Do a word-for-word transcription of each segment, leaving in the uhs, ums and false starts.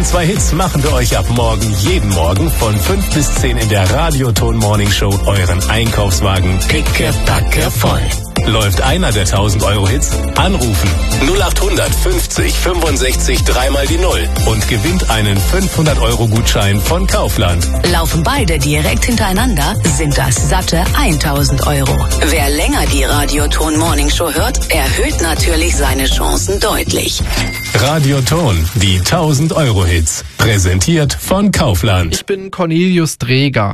Zwei Hits machen wir euch ab morgen, jeden Morgen von fünf bis zehn in der Radioton Morning Show euren Einkaufswagen pickepacke voll. Läuft einer der tausend Euro Hits? Anrufen null acht fünfzig fünfundsechzig dreimal die Null und gewinnt einen fünfhundert Euro Gutschein von Kaufland. Laufen beide direkt hintereinander, sind das satte tausend Euro. Wer länger die Radioton Morning Show hört, erhöht natürlich seine Chancen deutlich. Radioton, die tausend Euro Hits. Präsentiert von Kaufland. Ich bin Cornelius Dreger.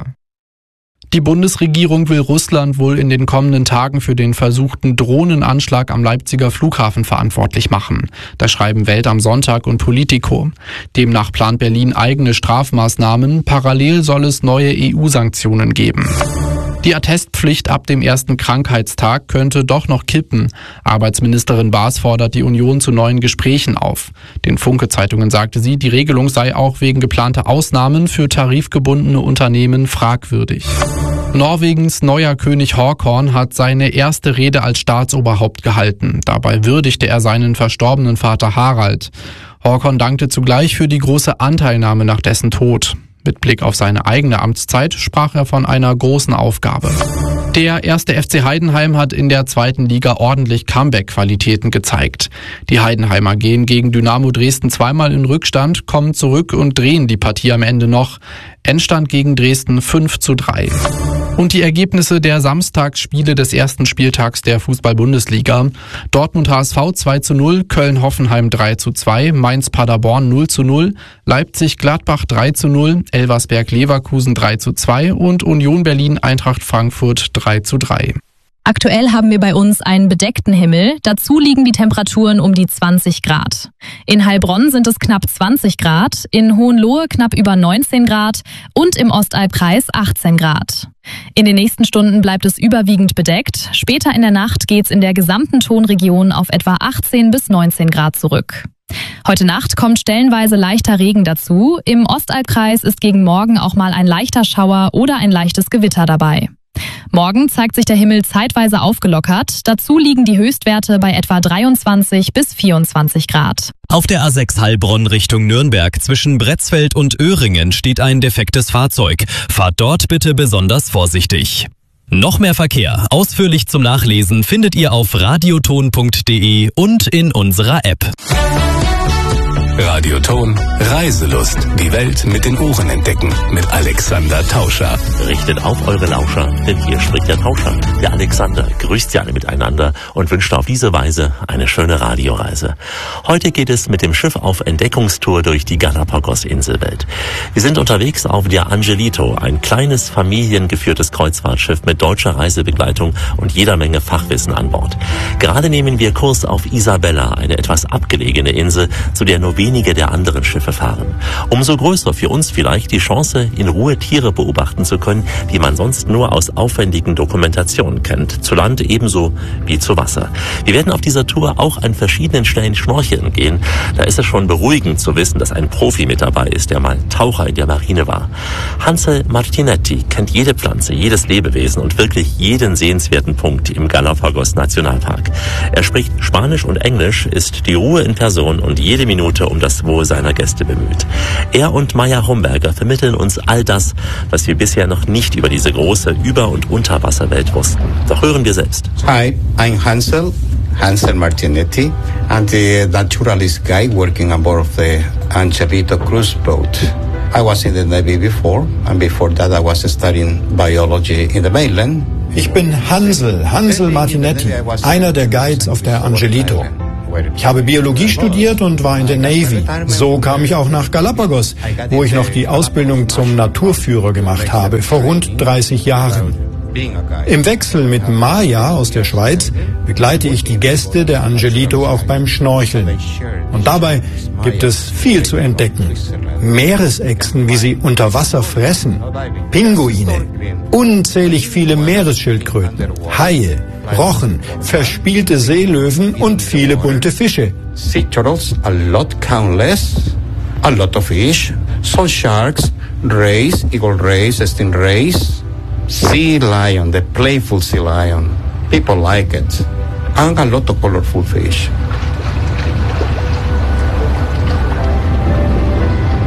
Die Bundesregierung will Russland wohl in den kommenden Tagen für den versuchten Drohnenanschlag am Leipziger Flughafen verantwortlich machen. Das schreiben Welt am Sonntag und Politico. Demnach plant Berlin eigene Strafmaßnahmen. Parallel soll es neue E U-Sanktionen geben. Die Attestpflicht ab dem ersten Krankheitstag könnte doch noch kippen. Arbeitsministerin Baas fordert die Union zu neuen Gesprächen auf. Den Funke-Zeitungen sagte sie, die Regelung sei auch wegen geplanter Ausnahmen für tarifgebundene Unternehmen fragwürdig. Norwegens neuer König Håkon hat seine erste Rede als Staatsoberhaupt gehalten. Dabei würdigte er seinen verstorbenen Vater Harald. Håkon dankte zugleich für die große Anteilnahme nach dessen Tod. Mit Blick auf seine eigene Amtszeit sprach er von einer großen Aufgabe. Der erste F C Heidenheim hat in der zweiten Liga ordentlich Comeback-Qualitäten gezeigt. Die Heidenheimer gehen gegen Dynamo Dresden zweimal in Rückstand, kommen zurück und drehen die Partie am Ende noch. Endstand gegen Dresden fünf zu drei. Und die Ergebnisse der Samstagsspiele des ersten Spieltags der Fußball-Bundesliga. Dortmund H S V zwei zu null, Köln-Hoffenheim drei zu zwei, Mainz-Paderborn null zu null, Leipzig-Gladbach drei zu null, Elversberg-Leverkusen drei zu zwei und Union Berlin-Eintracht Frankfurt drei zu drei. Aktuell haben wir bei uns einen bedeckten Himmel. Dazu liegen die Temperaturen um die zwanzig Grad. In Heilbronn sind es knapp zwanzig Grad, in Hohenlohe knapp über neunzehn Grad und im Ostalbkreis achtzehn Grad. In den nächsten Stunden bleibt es überwiegend bedeckt. Später in der Nacht geht's in der gesamten Tonregion auf etwa achtzehn bis neunzehn Grad zurück. Heute Nacht kommt stellenweise leichter Regen dazu. Im Ostalbkreis ist gegen morgen auch mal ein leichter Schauer oder ein leichtes Gewitter dabei. Morgen zeigt sich der Himmel zeitweise aufgelockert. Dazu liegen die Höchstwerte bei etwa dreiundzwanzig bis vierundzwanzig Grad. Auf der A sechs Heilbronn Richtung Nürnberg zwischen Bretzfeld und Öhringen steht ein defektes Fahrzeug. Fahrt dort bitte besonders vorsichtig. Noch mehr Verkehr, ausführlich zum Nachlesen, findet ihr auf radioton punkt de und in unserer App. Radioton, Reiselust. Die Welt mit den Ohren entdecken. Mit Alexander Tauscher. Richtet auf eure Lauscher, denn hier spricht der Tauscher. Der Alexander grüßt sie alle miteinander und wünscht auf diese Weise eine schöne Radioreise. Heute geht es mit dem Schiff auf Entdeckungstour durch die Galapagos-Inselwelt. Wir sind unterwegs auf der Angelito, ein kleines familiengeführtes Kreuzfahrtschiff mit deutscher Reisebegleitung und jeder Menge Fachwissen an Bord. Gerade nehmen wir Kurs auf Isabella, eine etwas abgelegene Insel, zu der nur wenige der anderen Schiffe fahren. Umso größer für uns vielleicht die Chance, in Ruhe Tiere beobachten zu können, die man sonst nur aus aufwendigen Dokumentationen kennt. Zu Land ebenso wie zu Wasser. Wir werden auf dieser Tour auch an verschiedenen Stellen schnorcheln gehen. Da ist es schon beruhigend zu wissen, dass ein Profi mit dabei ist, der mal Taucher in der Marine war. Hansel Martinetti kennt jede Pflanze, jedes Lebewesen und wirklich jeden sehenswerten Punkt im Galapagos Nationalpark. Er spricht Spanisch und Englisch, ist die Ruhe in Person und jede Minute um das Wohl seiner Gäste bemüht. Er und Maya Homberger vermitteln uns all das, was wir bisher noch nicht über diese große Über- und Unterwasserwelt wussten. Doch hören wir selbst. Hi, I'm Hansel, Hansel Martinetti. I'm the naturalist guy working on board of the Angelito cruise boat. I was in the Navy before, and before that I was studying biology in the mainland. Ich bin Hansel, Hansel Martinetti, einer der Guides auf der Angelito. Ich habe Biologie studiert und war in der Navy. So kam ich auch nach Galapagos, wo ich noch die Ausbildung zum Naturführer gemacht habe, vor rund dreißig Jahren. Im Wechsel mit Maya aus der Schweiz begleite ich die Gäste der Angelito auch beim Schnorcheln. Und dabei gibt es viel zu entdecken. Meeresechsen, wie sie unter Wasser fressen, Pinguine, unzählig viele Meeresschildkröten, Haie, Rochen, verspielte Seelöwen und viele bunte Fische. Sea turtles, a lot countless, a lot of fish, some sharks, rays, eagle rays, stingrays, sea lion, the playful sea lion. People like it. And a lot of colorful fish.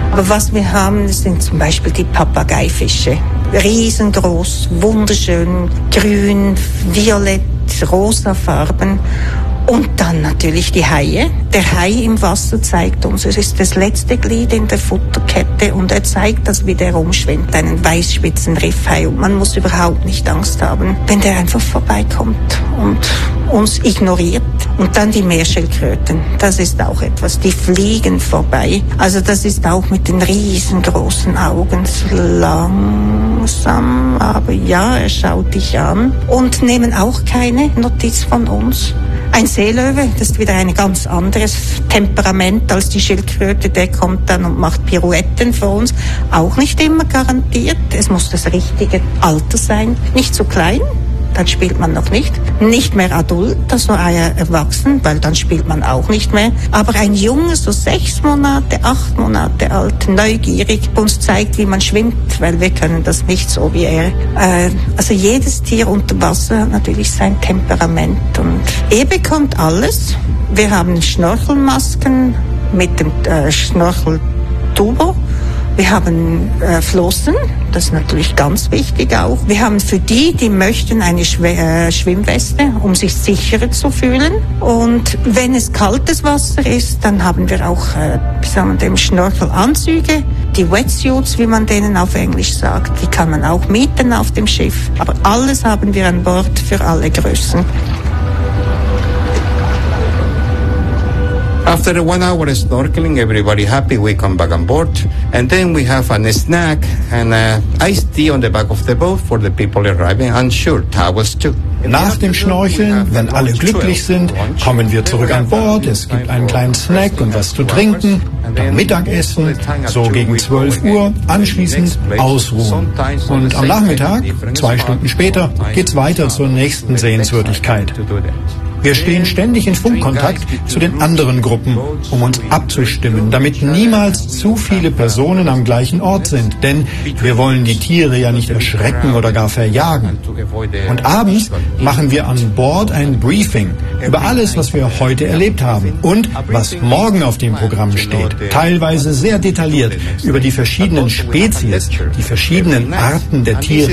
Aber was wir haben, sind zum Beispiel die Papageifische. Riesengroß, wunderschön, grün, violett, rosa Farben. Und dann natürlich die Haie. Der Hai im Wasser zeigt uns, es ist das letzte Glied in der Futterkette und er zeigt das, wie der rumschwimmt, einen Weißspitzenriffhai. Und man muss überhaupt nicht Angst haben, wenn der einfach vorbeikommt und uns ignoriert. Und dann die Meerschildkröten, das ist auch etwas, die fliegen vorbei. Also das ist auch mit den riesengroßen Augen, langsam, aber ja, er schaut dich an und nehmen auch keine Notiz von uns. Ein Seelöwe, das ist wieder ein ganz anderes Temperament als die Schildkröte, der kommt dann und macht Pirouetten für uns. Auch nicht immer garantiert, es muss das richtige Alter sein, nicht zu klein. Dann spielt man noch nicht. Nicht mehr adult, also erwachsen, weil dann spielt man auch nicht mehr. Aber ein Junge, so sechs Monate, acht Monate alt, neugierig, uns zeigt, wie man schwimmt, weil wir können das nicht so wie er. Äh, also jedes Tier unter Wasser hat natürlich sein Temperament und er bekommt alles. Wir haben Schnorchelmasken mit dem äh, Schnorcheltubo. Wir haben äh, Flossen, das ist natürlich ganz wichtig auch. Wir haben für die, die möchten, eine Schw- äh, Schwimmweste, um sich sicherer zu fühlen. Und wenn es kaltes Wasser ist, dann haben wir auch, äh, wie sagen wir, dem Schnorchelanzüge, die Wetsuits, wie man denen auf Englisch sagt. Die kann man auch mieten auf dem Schiff. Aber alles haben wir an Bord für alle Größen. After one hour snorkeling, everybody happy, we come back on board. And then we have a snack and a iced tea on the back of the boat for the people arriving. And sure, towels too. Nach dem Schnorcheln, wenn alle glücklich sind, kommen wir zurück an Bord. Es gibt einen kleinen Snack und was zu trinken, dann Mittagessen, so gegen zwölf Uhr, anschließend ausruhen. Und am Nachmittag, zwei Stunden später, geht's weiter zur nächsten Sehenswürdigkeit. Wir stehen ständig in Funkkontakt zu den anderen Gruppen, um uns abzustimmen, damit niemals zu viele Personen am gleichen Ort sind. Denn wir wollen die Tiere ja nicht erschrecken oder gar verjagen. Und abends machen wir an Bord ein Briefing über alles, was wir heute erlebt haben und was morgen auf dem Programm steht. Teilweise sehr detailliert über die verschiedenen Spezies, die verschiedenen Arten der Tiere.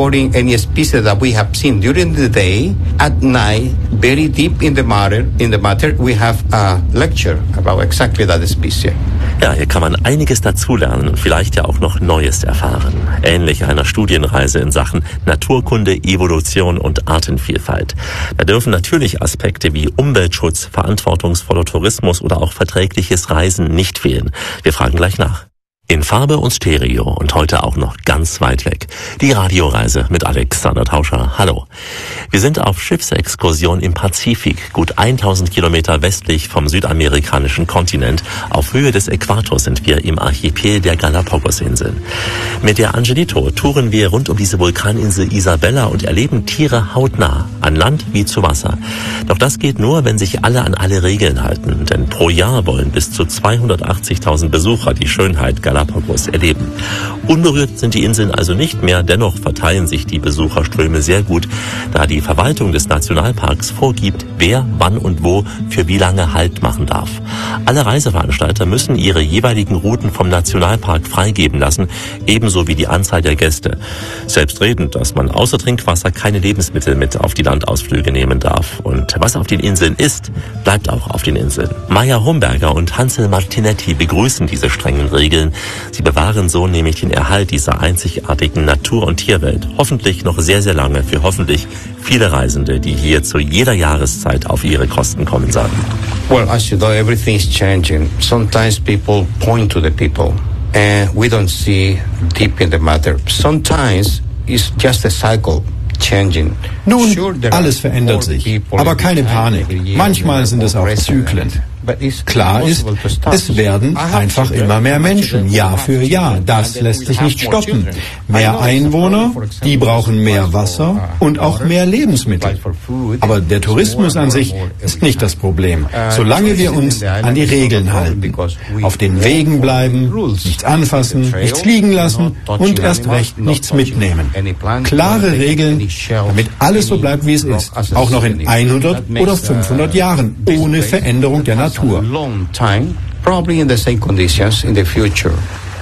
Deep in the matter, in the matter, we have a lecture about exactly that species. Ja, hier kann man einiges dazulernen und vielleicht ja auch noch Neues erfahren. Ähnlich einer Studienreise in Sachen Naturkunde, Evolution und Artenvielfalt. Da dürfen natürlich Aspekte wie Umweltschutz, verantwortungsvoller Tourismus oder auch verträgliches Reisen nicht fehlen. Wir fragen gleich nach. In Farbe und Stereo und heute auch noch ganz weit weg. Die Radioreise mit Alexander Tauscher. Hallo. Wir sind auf Schiffsexkursion im Pazifik, gut tausend Kilometer westlich vom südamerikanischen Kontinent. Auf Höhe des Äquators sind wir im Archipel der Galapagosinseln. Mit der Angelito touren wir rund um diese Vulkaninsel Isabella und erleben Tiere hautnah, an Land wie zu Wasser. Doch das geht nur, wenn sich alle an alle Regeln halten. Denn pro Jahr wollen bis zu zweihundertachtzigtausend Besucher die Schönheit Galapagos erleben. Unberührt sind die Inseln also nicht mehr, dennoch verteilen sich die Besucherströme sehr gut, da die Verwaltung des Nationalparks vorgibt, wer, wann und wo für wie lange Halt machen darf. Alle Reiseveranstalter müssen ihre jeweiligen Routen vom Nationalpark freigeben lassen, ebenso wie die Anzahl der Gäste. Selbstredend, dass man außer Trinkwasser keine Lebensmittel mit auf die Landausflüge nehmen darf. Und was auf den Inseln ist, bleibt auch auf den Inseln. Maya Homberger und Hansel Martinetti begrüßen diese strengen Regeln. Sie bewahren so nämlich den Erhalt dieser einzigartigen Natur- und Tierwelt. Hoffentlich noch sehr, sehr lange für hoffentlich viele Reisende, die hier zu jeder Jahreszeit auf ihre Kosten kommen, sagen. Well, as you know, everything is changing. Sometimes people point to the people and we don't see deep in the matter. Sometimes it's just a cycle. Nun, alles verändert sich, aber keine Panik. Manchmal sind es auch Zyklen. Klar ist, es werden einfach immer mehr Menschen, Jahr für Jahr. Das lässt sich nicht stoppen. Mehr Einwohner, die brauchen mehr Wasser und auch mehr Lebensmittel. Aber der Tourismus an sich ist nicht das Problem, solange wir uns an die Regeln halten. Auf den Wegen bleiben, nichts anfassen, nichts liegen lassen und erst recht nichts mitnehmen. Klare Regeln, damit alles so bleibt, wie es ist, auch noch in hundert oder fünfhundert Jahren, ohne Veränderung der Natur.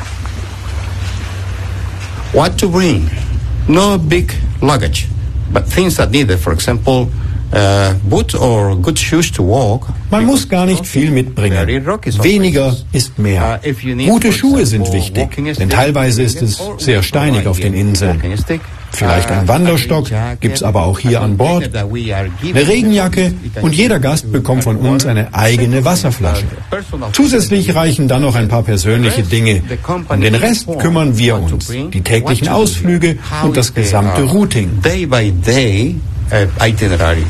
What to bring? No big luggage, but things that needed, for example, uh, boot or good shoes to walk. Man muss gar nicht viel mitbringen. Weniger ist mehr. Gute Schuhe sind wichtig, denn teilweise ist es sehr steinig auf den Inseln. Vielleicht ein Wanderstock, gibt's aber auch hier an Bord. Eine Regenjacke und jeder Gast bekommt von uns eine eigene Wasserflasche. Zusätzlich reichen dann noch ein paar persönliche Dinge. Um den Rest kümmern wir uns. Die täglichen Ausflüge und das gesamte Routing. Day by day itinerary.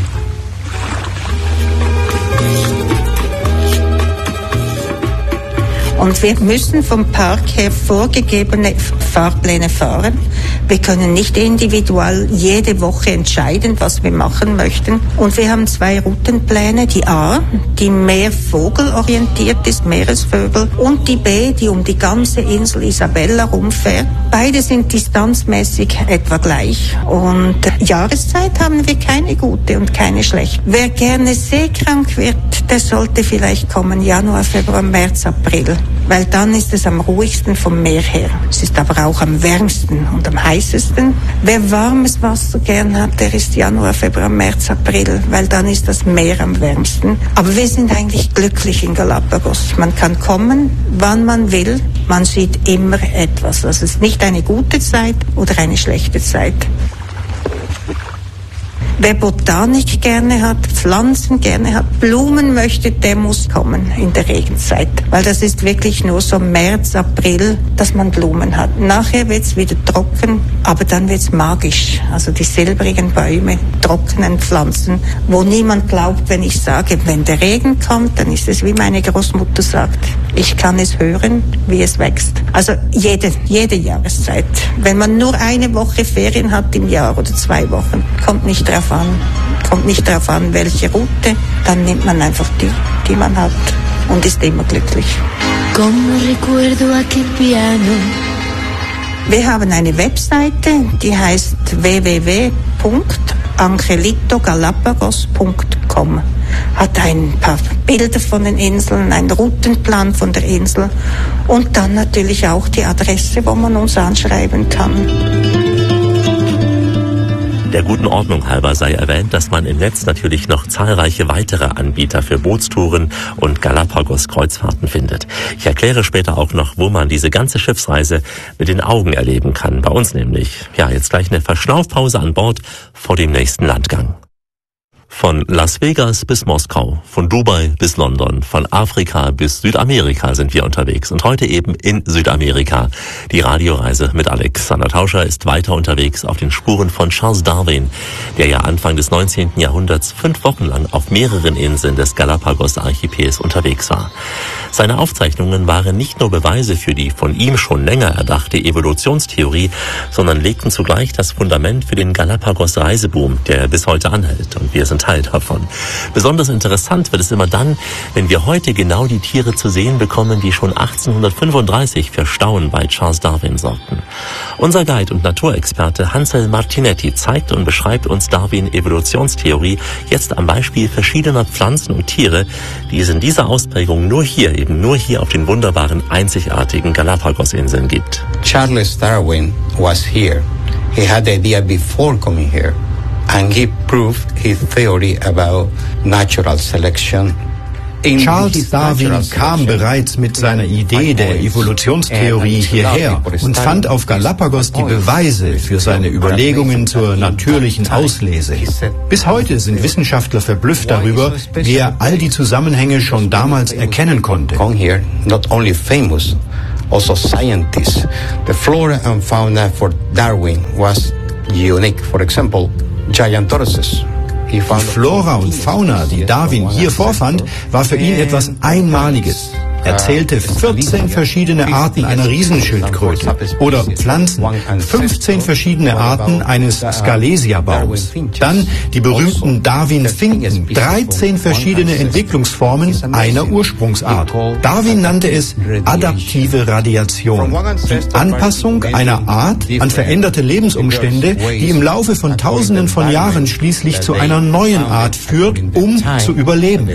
Und wir müssen vom Park her vorgegebene Fahrpläne fahren. Wir können nicht individuell jede Woche entscheiden, was wir machen möchten. Und wir haben zwei Routenpläne. Die A, die mehr vogelorientiert ist, Meeresvögel. Und die B, die um die ganze Insel Isabella rumfährt. Beide sind distanzmäßig etwa gleich. Und Jahreszeit haben wir keine gute und keine schlechte. Wer gerne seekrank wird, der sollte vielleicht kommen Januar, Februar, März, April. Weil dann ist es am ruhigsten vom Meer her. Es ist aber auch am wärmsten und am heißesten. Wer warmes Wasser gern hat, der ist Januar, Februar, März, April, weil dann ist das Meer am wärmsten. Aber wir sind eigentlich glücklich in Galapagos. Man kann kommen, wann man will. Man sieht immer etwas. Also es ist nicht eine gute Zeit oder eine schlechte Zeit. Wer Botanik gerne hat, Pflanzen gerne hat, Blumen möchte, der muss kommen in der Regenzeit. Weil das ist wirklich nur so März, April, dass man Blumen hat. Nachher wird's wieder trocken, aber dann wird's magisch. Also die silbrigen Bäume, trockenen Pflanzen, wo niemand glaubt, wenn ich sage, wenn der Regen kommt, dann ist es wie meine Großmutter sagt. Ich kann es hören, wie es wächst. Also jede, jede Jahreszeit. Wenn man nur eine Woche Ferien hat im Jahr oder zwei Wochen, kommt nicht drauf an. Kommt nicht darauf an, welche Route, dann nimmt man einfach die, die man hat und ist immer glücklich. Wir haben eine Webseite, die heißt w w w punkt angelito galapagos punkt com. Hat ein paar Bilder von den Inseln, einen Routenplan von der Insel und dann natürlich auch die Adresse, wo man uns anschreiben kann. Der guten Ordnung halber sei erwähnt, dass man im Netz natürlich noch zahlreiche weitere Anbieter für Bootstouren und Galapagos-Kreuzfahrten findet. Ich erkläre später auch noch, wo man diese ganze Schiffsreise mit den Augen erleben kann. Bei uns nämlich. Ja, jetzt gleich eine Verschnaufpause an Bord vor dem nächsten Landgang. Von Las Vegas bis Moskau, von Dubai bis London, von Afrika bis Südamerika sind wir unterwegs. Und heute eben in Südamerika. Die Radioreise mit Alexander Tauscher ist weiter unterwegs auf den Spuren von Charles Darwin, der ja Anfang des neunzehnten Jahrhunderts fünf Wochen lang auf mehreren Inseln des Galapagos-Archipels unterwegs war. Seine Aufzeichnungen waren nicht nur Beweise für die von ihm schon länger erdachte Evolutionstheorie, sondern legten zugleich das Fundament für den Galapagos-Reiseboom, der bis heute anhält. Und wir sind Teil davon. Besonders interessant wird es immer dann, wenn wir heute genau die Tiere zu sehen bekommen, die schon achtzehnhundertfünfunddreißig für Staunen bei Charles Darwin sorgten. Unser Guide und Naturexperte Hansel Martinetti zeigt und beschreibt uns Darwin-Evolutionstheorie jetzt am Beispiel verschiedener Pflanzen und Tiere, die es in dieser Ausprägung nur hier, eben nur hier auf den wunderbaren, einzigartigen Galapagos-Inseln gibt. Charles Darwin was here. He had the idea before coming here. And he proved his theory about natural selection. Charles Darwin kam bereits mit seiner Idee der Evolutionstheorie hierher und fand auf Galapagos die Beweise für seine Überlegungen zur natürlichen Auslese. Bis heute sind Wissenschaftler verblüfft darüber, wie er all die Zusammenhänge schon damals erkennen konnte. Not only famous, also scientists. The flora and fauna for Darwin was unique. For example, giant tortoises. Die Flora und Fauna, die Darwin hier vorfand, war für ihn etwas Einmaliges. Er zählte vierzehn verschiedene Arten einer Riesenschildkröte oder Pflanzen, fünfzehn verschiedene Arten eines Scalesia-Baums. Dann die berühmten Darwin-Finken, dreizehn verschiedene Entwicklungsformen einer Ursprungsart. Darwin nannte es adaptive Radiation, die Anpassung einer Art an veränderte Lebensumstände, die im Laufe von Tausenden von Jahren schließlich zu einer neuen Art führt, um zu überleben.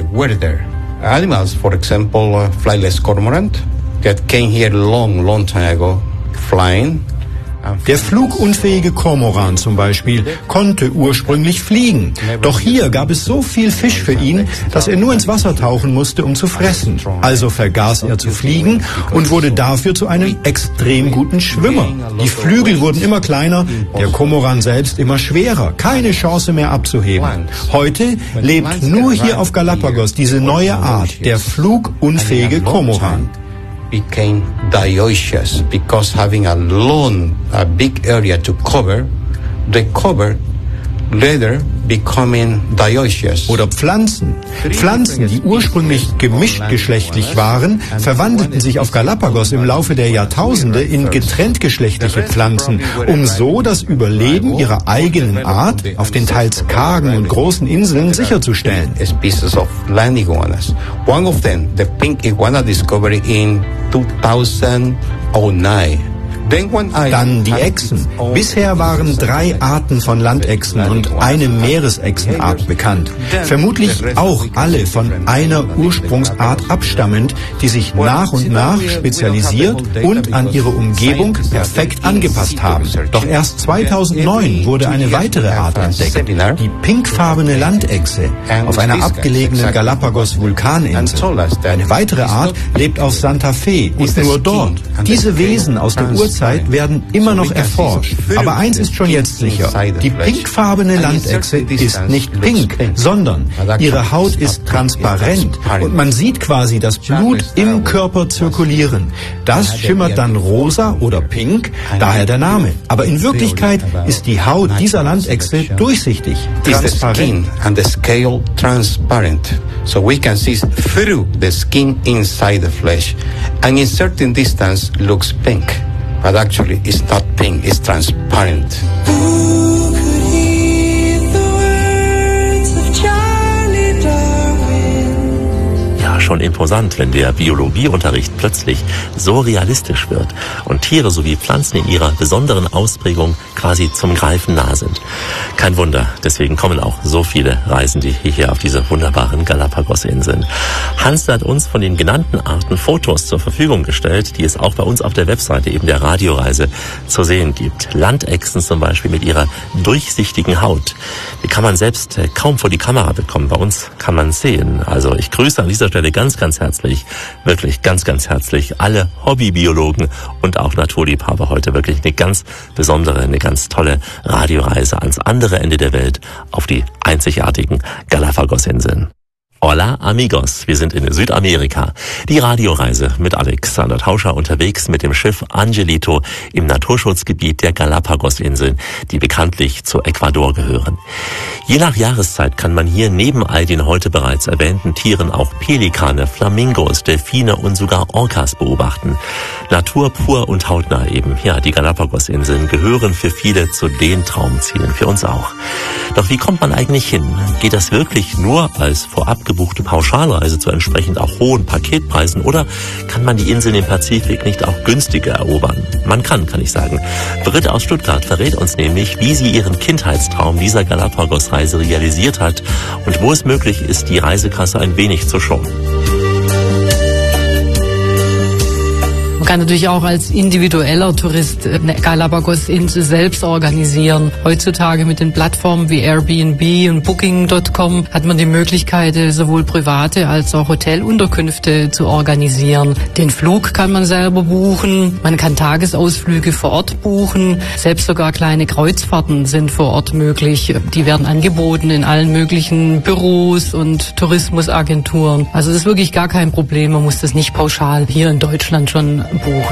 Animals, for example, uh, flyless cormorant that came here long, long time ago, flying, Der flugunfähige Kormoran zum Beispiel konnte ursprünglich fliegen. Doch hier gab es so viel Fisch für ihn, dass er nur ins Wasser tauchen musste, um zu fressen. Also vergaß er zu fliegen und wurde dafür zu einem extrem guten Schwimmer. Die Flügel wurden immer kleiner, der Kormoran selbst immer schwerer. Keine Chance mehr abzuheben. Heute lebt nur hier auf Galapagos diese neue Art, der flugunfähige Kormoran. Became dioecious because having a long, a big area to cover, they covered later becoming dioecious. Oder Pflanzen. Pflanzen, die ursprünglich gemischtgeschlechtlich waren, verwandelten sich auf Galapagos im Laufe der Jahrtausende in getrenntgeschlechtliche Pflanzen, um so das Überleben ihrer eigenen Art auf den teils kargen und großen Inseln sicherzustellen. Species of land iguanas. One of them, the pink iguana, discovered in two thousand nine. Dann die Echsen. Bisher waren drei Arten von Landechsen und eine Meeresechsenart bekannt. Vermutlich auch alle von einer Ursprungsart abstammend, die sich nach und nach spezialisiert und an ihre Umgebung perfekt angepasst haben. Doch erst zweitausendneun wurde eine weitere Art entdeckt, die pinkfarbene Landechse auf einer abgelegenen Galapagos-Vulkaninsel. Eine weitere Art lebt auf Santa Fe und nur dort. Diese Wesen aus der Urzeit werden immer noch erforscht. Aber eins ist schon jetzt sicher. Die pinkfarbene Landechse ist nicht pink, sondern ihre Haut ist transparent und man sieht quasi das Blut im Körper zirkulieren. Das schimmert dann rosa oder pink, daher der Name. Aber in Wirklichkeit ist die Haut dieser Landechse durchsichtig, transparent. So we can see through the skin inside the flesh, and in certain distance looks pink. But actually it's not pink, it's transparent. Who could hear the words of Charlie Darwin? Ja, schon imposant, wenn der Biologieunterricht plötzlich so realistisch wird und Tiere sowie Pflanzen in ihrer besonderen Ausprägung quasi zum Greifen nah sind. Kein Wunder, deswegen kommen auch so viele Reisende hierher auf diese wunderbaren Galapagos-Inseln. Hans hat uns von den genannten Arten Fotos zur Verfügung gestellt, die es auch bei uns auf der Webseite eben der Radioreise zu sehen gibt. Landechsen zum Beispiel mit ihrer durchsichtigen Haut. Die kann man selbst kaum vor die Kamera bekommen. Bei uns kann man sehen. Also ich grüße an dieser Stelle ganz, ganz herzlich, wirklich ganz, ganz herzlich alle Hobbybiologen und auch Naturliebhaber heute. Wirklich eine ganz besondere, eine ganz tolle Radioreise ans andere Ende der Welt auf die einzigartigen Galapagos-Inseln. Hola amigos, wir sind in Südamerika. Die Radioreise mit Alexander Tauscher unterwegs mit dem Schiff Angelito im Naturschutzgebiet der Galapagos-Inseln, die bekanntlich zu Ecuador gehören. Je nach Jahreszeit kann man hier neben all den heute bereits erwähnten Tieren auch Pelikane, Flamingos, Delfine und sogar Orcas beobachten. Natur pur und hautnah eben. Ja, die Galapagos-Inseln gehören für viele zu den Traumzielen, für uns auch. Doch wie kommt man eigentlich hin? Geht das wirklich nur als vorab gebuchte Pauschalreise zu entsprechend auch hohen Paketpreisen oder kann man die Inseln im Pazifik nicht auch günstiger erobern? Man kann, kann ich sagen. Britt aus Stuttgart verrät uns nämlich, wie sie ihren Kindheitstraum dieser Galapagos-Reise realisiert hat und wo es möglich ist, die Reisekasse ein wenig zu schonen. Man kann natürlich auch als individueller Tourist eine Galapagos-Insel selbst organisieren. Heutzutage mit den Plattformen wie Airbnb und Booking Punkt com hat man die Möglichkeit, sowohl private als auch Hotelunterkünfte zu organisieren. Den Flug kann man selber buchen, man kann Tagesausflüge vor Ort buchen, selbst sogar kleine Kreuzfahrten sind vor Ort möglich. Die werden angeboten in allen möglichen Büros und Tourismusagenturen. Also das ist wirklich gar kein Problem, man muss das nicht pauschal hier in Deutschland schon buchen.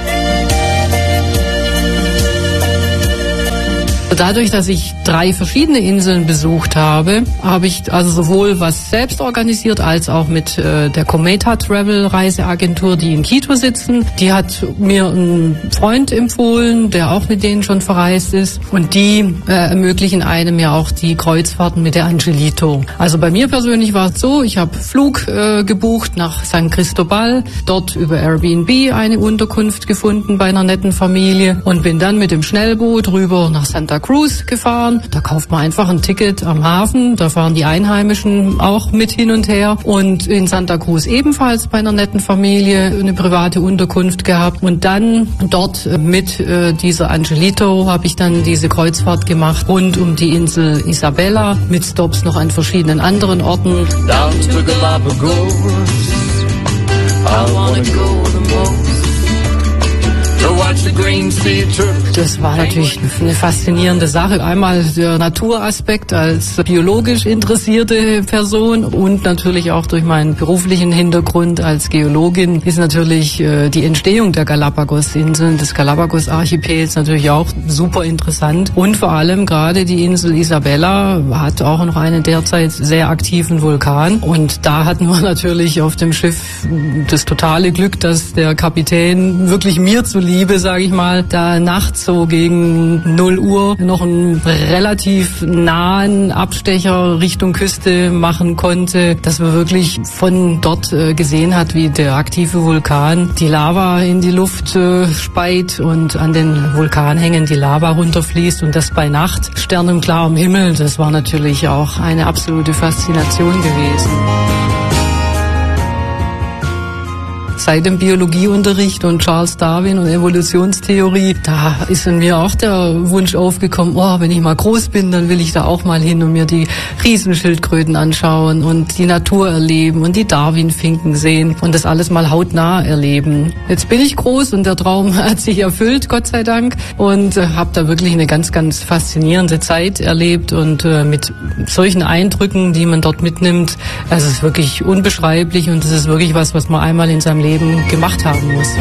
Dadurch, dass ich drei verschiedene Inseln besucht habe, habe ich also sowohl was selbst organisiert, als auch mit äh, der Cometa Travel Reiseagentur, die in Quito sitzen. Die hat mir einen Freund empfohlen, der auch mit denen schon verreist ist. Und die äh, ermöglichen einem ja auch die Kreuzfahrten mit der Angelito. Also bei mir persönlich war es so, ich habe Flug äh, gebucht nach San Cristobal, dort über Airbnb eine Unterkunft gefunden bei einer netten Familie und bin dann mit dem Schnellboot rüber nach Santa Santa Cruz gefahren. Da kauft man einfach ein Ticket am Hafen. Da fahren die Einheimischen auch mit hin und her. Und in Santa Cruz ebenfalls bei einer netten Familie eine private Unterkunft gehabt. Und dann dort mit äh, dieser Angelito habe ich dann diese Kreuzfahrt gemacht rund um die Insel Isabela mit Stops noch an verschiedenen anderen Orten. Down to Galapagos, I wanna go the most. To watch the green sea turtles. Das war natürlich eine faszinierende Sache. Einmal der Naturaspekt als biologisch interessierte Person und natürlich auch durch meinen beruflichen Hintergrund als Geologin ist natürlich äh, die Entstehung der Galapagos-Inseln, des Galapagos-Archipels natürlich auch super interessant. Und vor allem gerade die Insel Isabela hat auch noch einen derzeit sehr aktiven Vulkan. Und da hatten wir natürlich auf dem Schiff das totale Glück, dass der Kapitän wirklich mir zuliebe, sage ich mal, da nachts so gegen null Uhr noch einen relativ nahen Abstecher Richtung Küste machen konnte, dass man wirklich von dort äh, gesehen hat, wie der aktive Vulkan die Lava in die Luft äh, speit und an den Vulkanhängen die Lava runterfließt und das bei Nacht, sternenklarem Himmel. Das war natürlich auch eine absolute Faszination gewesen. Seit dem Biologieunterricht und Charles Darwin und Evolutionstheorie, da ist in mir auch der Wunsch aufgekommen, oh, wenn ich mal groß bin, dann will ich da auch mal hin und mir die Riesenschildkröten anschauen und die Natur erleben und die Darwin-Finken sehen und das alles mal hautnah erleben. Jetzt bin ich groß und der Traum hat sich erfüllt, Gott sei Dank, und äh, habe da wirklich eine ganz, ganz faszinierende Zeit erlebt und äh, mit solchen Eindrücken, die man dort mitnimmt, also es ist wirklich unbeschreiblich und es ist wirklich was, was man einmal in seinem Leben gemacht haben muss.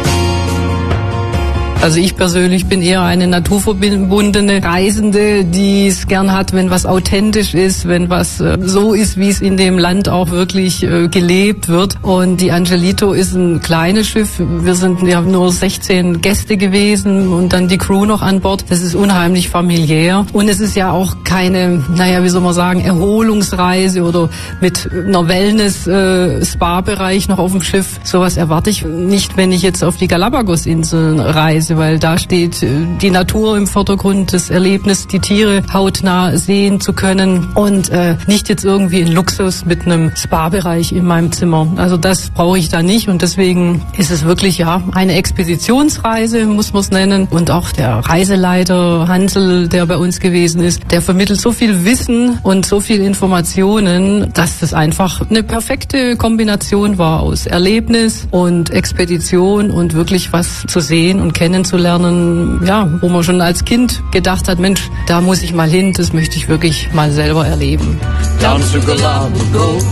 Also ich persönlich bin eher eine naturverbundene Reisende, die es gern hat, wenn was authentisch ist, wenn was äh, so ist, wie es in dem Land auch wirklich äh, gelebt wird. Und die Angelito ist ein kleines Schiff. Wir sind wir haben nur sechzehn Gäste gewesen und dann die Crew noch an Bord. Das ist unheimlich familiär. Und es ist ja auch keine, naja, wie soll man sagen, Erholungsreise oder mit einer Wellness-Spa-Bereich noch auf dem Schiff. Sowas erwarte ich nicht, wenn ich jetzt auf die Galapagos-Inseln reise, weil da steht die Natur im Vordergrund, das Erlebnis, die Tiere hautnah sehen zu können und äh, nicht jetzt irgendwie in Luxus mit einem Spa-Bereich in meinem Zimmer. Also das brauche ich da nicht und deswegen ist es wirklich ja eine Expeditionsreise, muss man es nennen. Und auch der Reiseleiter Hansel, der bei uns gewesen ist, der vermittelt so viel Wissen und so viel Informationen, dass das einfach eine perfekte Kombination war aus Erlebnis und Expedition und wirklich was zu sehen und kennenzulernen, ja, wo man schon als Kind gedacht hat, Mensch, da muss ich mal hin, das möchte ich wirklich mal selber erleben. Down to Galapagos,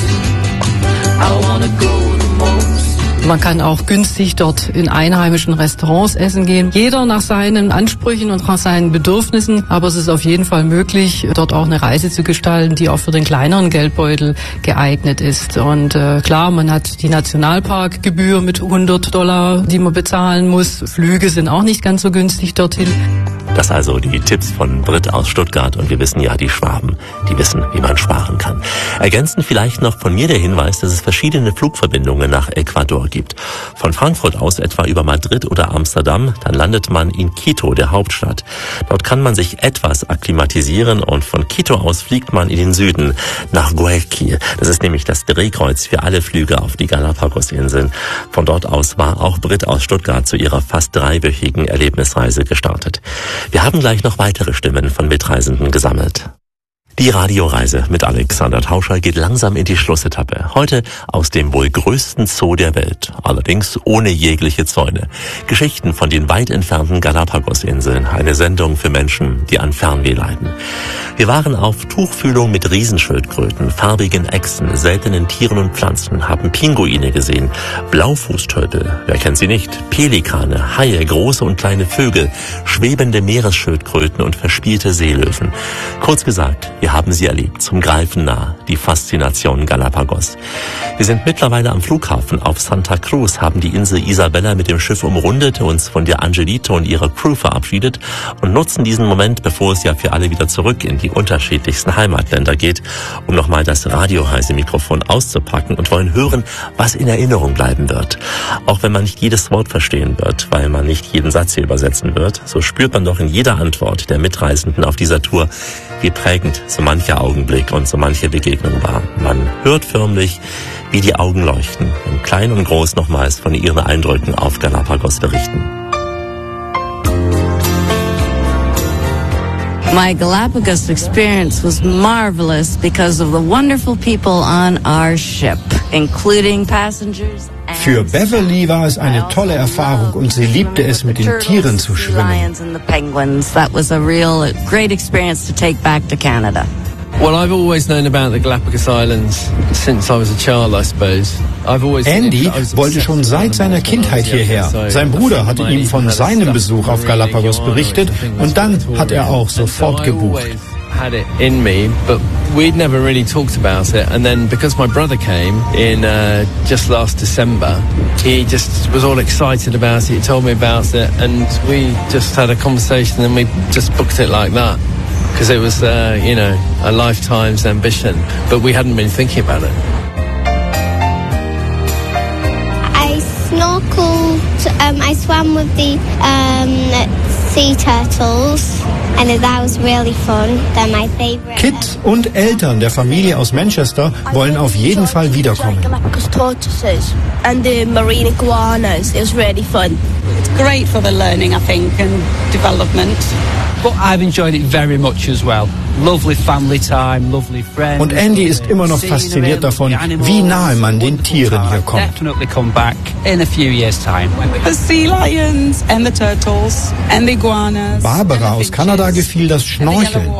I wanna go the most. Man kann auch günstig dort in einheimischen Restaurants essen gehen. Jeder nach seinen Ansprüchen und nach seinen Bedürfnissen. Aber es ist auf jeden Fall möglich, dort auch eine Reise zu gestalten, die auch für den kleineren Geldbeutel geeignet ist. Und äh, klar, man hat die Nationalparkgebühr mit hundert Dollar, die man bezahlen muss. Flüge sind auch nicht ganz so günstig dorthin. Das also die Tipps von Britt aus Stuttgart und wir wissen ja, die Schwaben, die wissen, wie man sparen kann. Ergänzend vielleicht noch von mir der Hinweis, dass es verschiedene Flugverbindungen nach Ecuador gibt. Von Frankfurt aus etwa über Madrid oder Amsterdam, dann landet man in Quito, der Hauptstadt. Dort kann man sich etwas akklimatisieren und von Quito aus fliegt man in den Süden nach Guayaquil. Das ist nämlich das Drehkreuz für alle Flüge auf die Galapagos-Inseln. Von dort aus war auch Britt aus Stuttgart zu ihrer fast dreiwöchigen Erlebnisreise gestartet. Wir haben gleich noch weitere Stimmen von Mitreisenden gesammelt. Die Radioreise mit Alexander Tauscher geht langsam in die Schlussetappe. Heute aus dem wohl größten Zoo der Welt, allerdings ohne jegliche Zäune. Geschichten von den weit entfernten Galapagos-Inseln, eine Sendung für Menschen, die an Fernweh leiden. Wir waren auf Tuchfühlung mit Riesenschildkröten, farbigen Echsen, seltenen Tieren und Pflanzen, haben Pinguine gesehen, Blaufußtölpel, wer kennt sie nicht, Pelikane, Haie, große und kleine Vögel, schwebende Meeresschildkröten und verspielte Seelöwen. Kurz gesagt, wir Wir haben sie erlebt, zum Greifen nah, die Faszination Galapagos. Wir sind mittlerweile am Flughafen auf Santa Cruz, haben die Insel Isabella mit dem Schiff umrundet, uns von der Angelito und ihrer Crew verabschiedet und nutzen diesen Moment, bevor es ja für alle wieder zurück in die unterschiedlichsten Heimatländer geht, um nochmal das Radioreisemikrofon auszupacken und wollen hören, was in Erinnerung bleiben wird. Auch wenn man nicht jedes Wort verstehen wird, weil man nicht jeden Satz hier übersetzen wird, so spürt man doch in jeder Antwort der Mitreisenden auf dieser Tour, wie prägend so mancher Augenblick und so manche Begegnung war. Man hört förmlich, wie die Augen leuchten, wenn klein und groß nochmals von ihren Eindrücken auf Galapagos berichten. My Galapagos experience was marvelous because of the wonderful people on our ship, including passengers. Für Beverly war es eine tolle Erfahrung und sie liebte es, mit den Tieren zu schwimmen. That was a real great experience to take back to Canada. Well, I've always known about the Galapagos Islands since I was a child, I suppose. I've always Andy wollte schon seit seiner Kindheit hierher. Sein Bruder hatte ihm von seinem Besuch auf Galapagos berichtet und dann hat er auch sofort gebucht. Had it in me, but we'd never really talked about it. And then because my brother came in uh, just last December, he just was all excited about it. He told me about it, and we just had a conversation, and we just booked it like that. Because it was, uh, you know, a lifetime's ambition, but we hadn't been thinking about it. I snorkeled, um, I swam with the um, sea turtles, and that was really fun. They're my favorite. Kids und Eltern der Familie aus Manchester wollen auf jeden Fall wiederkommen. Galapagos tortoises and the marine iguanas. It was really fun. It's great for the learning, I think, and development. But I've enjoyed it very much as well. Lovely family time, lovely friends. Und Andy ist immer noch fasziniert davon, wie nahe man den Tieren hier kommt. Definitely come back in a few years' time. The sea lions and the turtles and the iguanas. Barbara aus Kanada gefiel das Schnorcheln.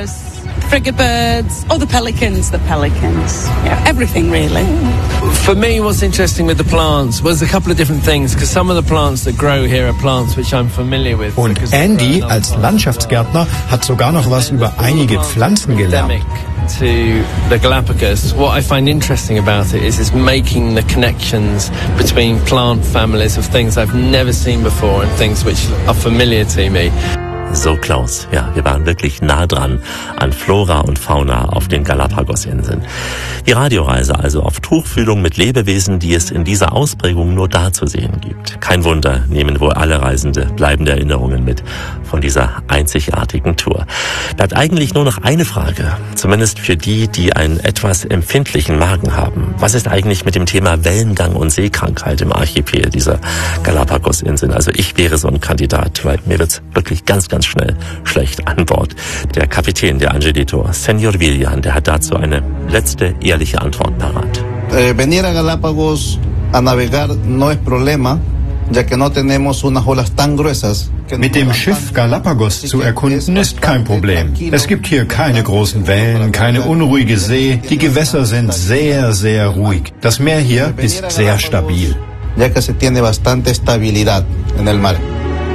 Frigate birds, oh the pelicans, the pelicans, yeah, everything really. For me, what's interesting with the plants was a couple of different things, because some of the plants that grow here are plants which I'm familiar with. Und Andy als Landschaftsgärtner hat sogar noch was über einige Pflanzen gelernt. To the Galapagos, what I find interesting about it is is making the connections between plant families of things I've never seen before and things which are familiar to me. So, Klaus, ja, wir waren wirklich nah dran an Flora und Fauna auf den Galapagos-Inseln. Die Radioreise also auf Tuchfühlung mit Lebewesen, die es in dieser Ausprägung nur da zu sehen gibt. Kein Wunder, nehmen wohl alle Reisende bleibende Erinnerungen mit von dieser einzigartigen Tour. Bleibt eigentlich nur noch eine Frage, zumindest für die, die einen etwas empfindlichen Magen haben. Was ist eigentlich mit dem Thema Wellengang und Seekrankheit im Archipel dieser Galapagos-Inseln? Also ich wäre so ein Kandidat, weil mir wird's wirklich ganz, ganz schnell schlecht an Bord. Der Kapitän der Angelito, Senor Villan, der hat dazu eine letzte ehrliche Antwort parat. Eh, venir a Galápagos a navegar no es problema, ya que no tenemos unas olas tan gruesas. Mit dem Schiff Galapagos zu erkunden ist kein Problem. Es gibt hier keine großen Wellen, keine unruhige See. Die Gewässer sind sehr, sehr ruhig. Das Meer hier ist sehr stabil. Ya que se tiene bastante estabilidad en el mar.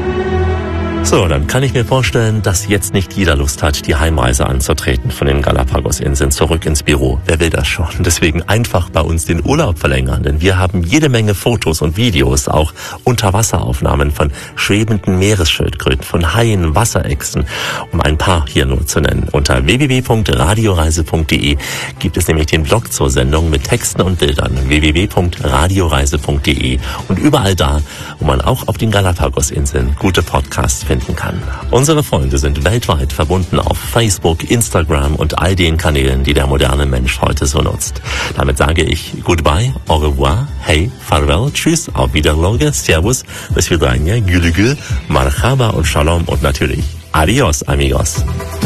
So, dann kann ich mir vorstellen, dass jetzt nicht jeder Lust hat, die Heimreise anzutreten von den Galapagos-Inseln zurück ins Büro. Wer will das schon? Deswegen einfach bei uns den Urlaub verlängern, denn wir haben jede Menge Fotos und Videos, auch Unterwasseraufnahmen von schwebenden Meeresschildkröten, von Haien, Wasserechsen, um ein paar hier nur zu nennen. Unter w w w punkt radioreise punkt de gibt es nämlich den Blog zur Sendung mit Texten und Bildern, w w w punkt radioreise punkt de, und überall da, wo man auch auf den Galapagos-Inseln gute Podcasts findet. Kann. Unsere Freunde sind weltweit verbunden auf Facebook, Instagram und all den Kanälen, die der moderne Mensch heute so nutzt. Damit sage ich Goodbye, au revoir, hey, farewell, tschüss, auf Wiedersehen, servus, bis svidaniya, gülü gül, marhaba und shalom und natürlich adios, amigos.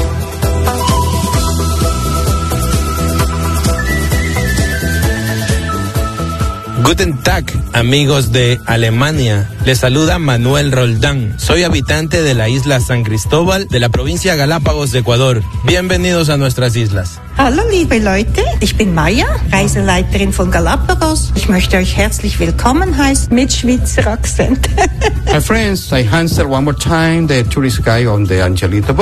Guten Tag, amigos de Alemania. Les saluda Manuel Roldán. Soy habitante de la isla San Cristóbal de la provincia Galápagos de Ecuador. Bienvenidos a nuestras islas. Hallo liebe Leute, ich bin Maya, Reiseleiterin von Galapagos. Ich möchte euch herzlich willkommen heißen mit Schweizer Akzent. My friends, I answer one more time the tourist guide on the Angelito